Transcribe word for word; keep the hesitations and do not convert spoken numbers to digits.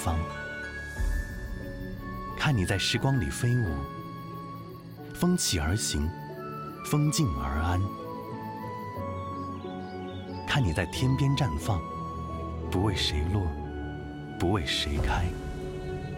方。看你在时光里飞舞，风起而行，风静而安。看你在天边绽放，不为谁落，不为谁开。